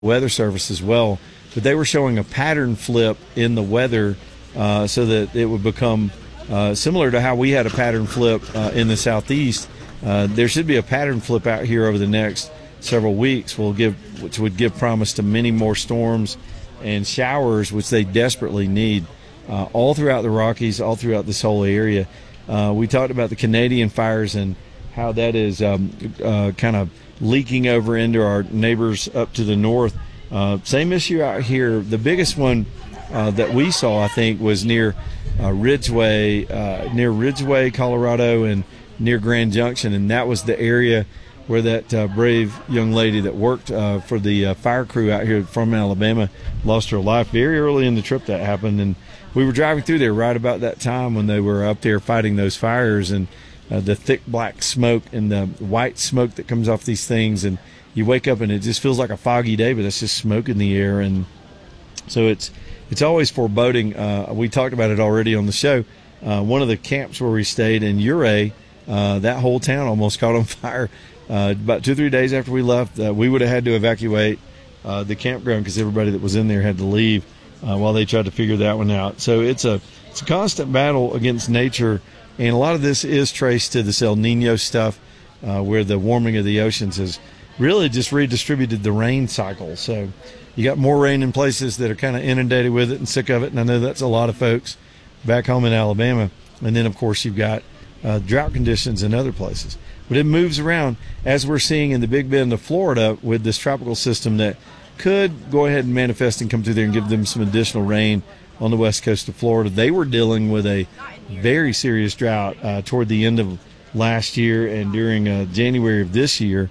Weather Service as well, but they were showing a pattern flip in the weather so that it would become similar to how we had a pattern flip in the southeast. There should be a pattern flip out here over the next several weeks, which would give promise to many more storms and showers, which they desperately need all throughout the Rockies, all throughout this whole area. We talked about the Canadian fires and how that is kind of leaking over into our neighbors up to the north. Same issue out here. The biggest one that we saw, I think, was near Ridgeway, Colorado, and near Grand Junction, and that was the area where that brave young lady that worked for the fire crew out here from Alabama lost her life very early in the trip that happened. And we were driving through there right about that time when they were up there fighting those fires, and the thick black smoke and the white smoke that comes off these things, and you wake up and it just feels like a foggy day, but it's just smoke in the air. And so it's always foreboding. We talked about it already on the show. One of the camps where we stayed in Ouray, that whole town almost caught on fire. About 2 or 3 days after we left, we would have had to evacuate the campground because everybody that was in there had to leave while they tried to figure that one out. So it's a constant battle against nature, and a lot of this is traced to this El Nino stuff, where the warming of the oceans has really just redistributed the rain cycle. So you got more rain in places that are kind of inundated with it and sick of it, and I know that's a lot of folks back home in Alabama. And then, of course, you've got drought conditions in other places. But it moves around, as we're seeing in the Big Bend of Florida with this tropical system that could go ahead and manifest and come through there and give them some additional rain on the west coast of Florida. They were dealing with a very serious drought toward the end of last year and during January of this year.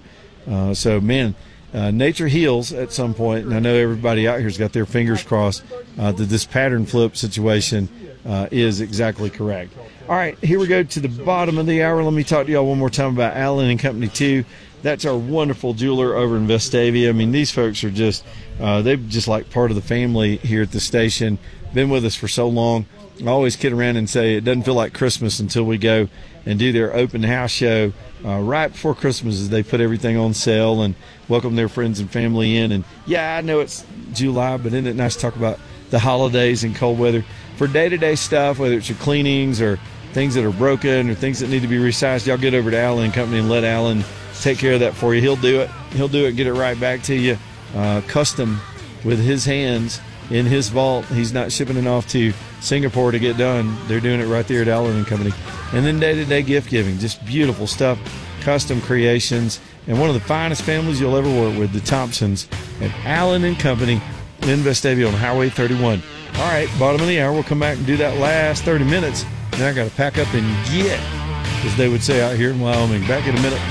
Nature heals at some point, and I know everybody out here's got their fingers crossed that this pattern flip situation is exactly correct. All right, here we go to the bottom of the hour. Let me talk to y'all one more time about Allen & Company 2. That's our wonderful jeweler over in Vestavia. I mean, these folks are just, they're just like part of the family here at the station. Been with us for so long. I always kid around and say it doesn't feel like Christmas until we go and do their open house show right before Christmas, as they put everything on sale and welcome their friends and family in. And, yeah, I know it's July, but isn't it nice to talk about the holidays and cold weather? For day-to-day stuff, whether it's your cleanings or things that are broken or things that need to be resized, y'all get over to Allen & Company and let Allen take care of that for you. He'll do it. He'll do it and get it right back to you, custom with his hands in his vault. He's not shipping it off to Singapore to get done. They're doing it right there at Allen & Company. And then day-to-day gift giving, just beautiful stuff, custom creations, and one of the finest families you'll ever work with, the Thompsons at Allen & Company in Vestavia on Highway 31. All right, bottom of the hour, we'll come back and do that last 30 minutes. Then I got to pack up and get, as they would say out here in Wyoming. Back in a minute.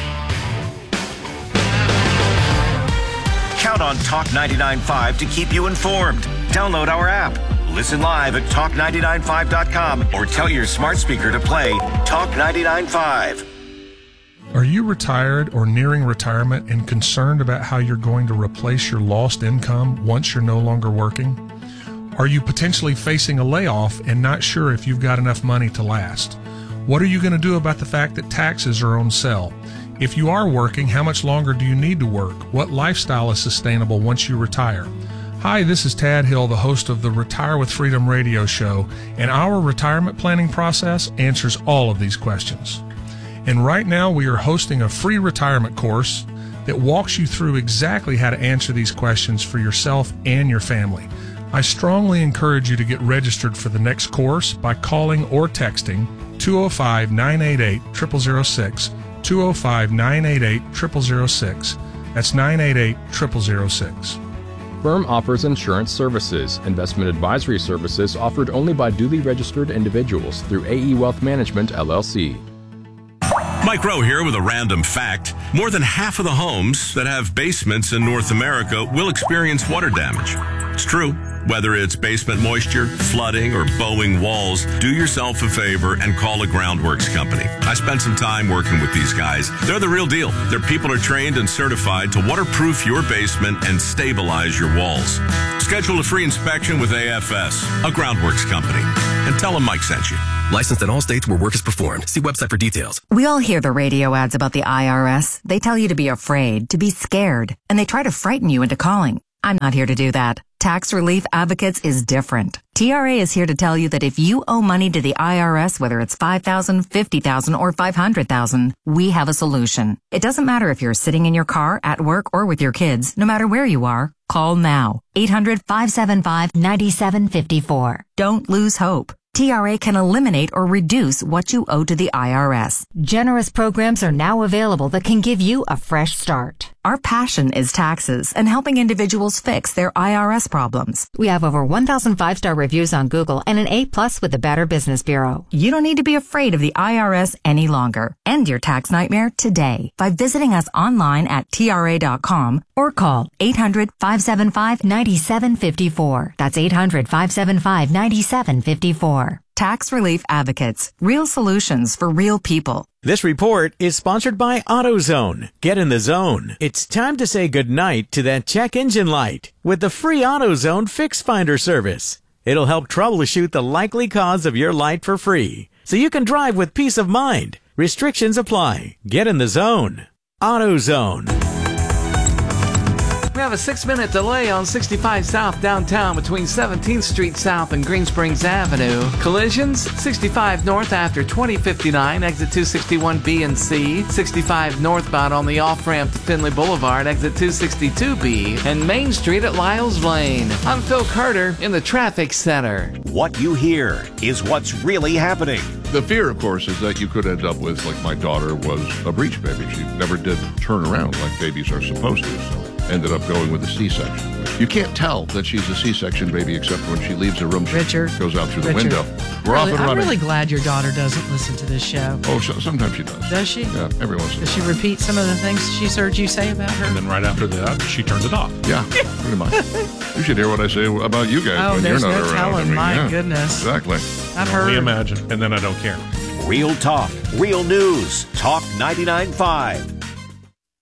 Count on Talk 99.5 to keep you informed. Download our app. Listen live at talk995.com or tell your smart speaker to play Talk 99.5. Are you retired or nearing retirement and concerned about how you're going to replace your lost income once you're no longer working? Are you potentially facing a layoff and not sure if you've got enough money to last? What are you going to do about the fact that taxes are on sale? If you are working, how much longer do you need to work? What lifestyle is sustainable once you retire? Hi, this is Tad Hill, the host of the Retire with Freedom radio show, and our retirement planning process answers all of these questions. And right now we are hosting a free retirement course that walks you through exactly how to answer these questions for yourself and your family. I strongly encourage you to get registered for the next course by calling or texting 205-988-0006, 205-988-0006. That's 988-0006. Firm offers insurance services. Investment advisory services offered only by duly registered individuals through AE Wealth Management, LLC. Mike Rowe here with a random fact. More than half of the homes that have basements in North America will experience water damage. It's true. Whether it's basement moisture, flooding, or bowing walls, do yourself a favor and call a Groundworks company. I spent some time working with these guys. They're the real deal. Their people are trained and certified to waterproof your basement and stabilize your walls. Schedule a free inspection with AFS, a Groundworks company, and tell them Mike sent you. Licensed in all states where work is performed. See website for details. We all hear the radio ads about the IRS. They tell you to be afraid, to be scared, and they try to frighten you into calling. I'm not here to do that. Tax Relief Advocates is different. TRA is here to tell you that if you owe money to the IRS, whether it's $5,000, $50,000, or $500,000, we have a solution. It doesn't matter if you're sitting in your car, at work, or with your kids. No matter where you are, call now. 800-575-9754. Don't lose hope. TRA can eliminate or reduce what you owe to the IRS. Generous programs are now available that can give you a fresh start. Our passion is taxes and helping individuals fix their IRS problems. We have over 1,000 5-star reviews on Google and an A+ with the Better Business Bureau. You don't need to be afraid of the IRS any longer. End your tax nightmare today by visiting us online at TRA.com or call 800-575-9754. That's 800-575-9754. Tax Relief Advocates. Real solutions for real people. This report is sponsored by AutoZone. Get in the zone. It's time to say goodnight to that check engine light with the free AutoZone Fix Finder service. It'll help troubleshoot the likely cause of your light for free, so you can drive with peace of mind. Restrictions apply. Get in the zone. AutoZone. We have a 6-minute delay on 65 South downtown between 17th Street South and Green Springs Avenue. Collisions, 65 North after 2059, exit 261B and C. 65 northbound on the off-ramp to Finley Boulevard, exit 262B. And Main Street at Lyles Lane. I'm Phil Carter in the Traffic Center. What you hear is what's really happening. The fear, of course, is that you could end up with, like my daughter was a breech baby. She never did turn around like babies are supposed to, so ended up going with a C-section. You can't tell that she's a C-section baby except when she leaves her room. Richard, she goes out through the window. We're off and running. I'm really glad your daughter doesn't listen to this show. Oh, sometimes she does. Does she? Yeah, every once in a while. Does she repeat some of the things she's heard you say about her? And then right after that, she turned it off. Yeah, pretty much. You should hear what I say about you guys when you're not around. Oh, there's no telling. My goodness. Exactly. I've heard. Only imagine, and then I don't care. Real talk, real news. Talk 99.5.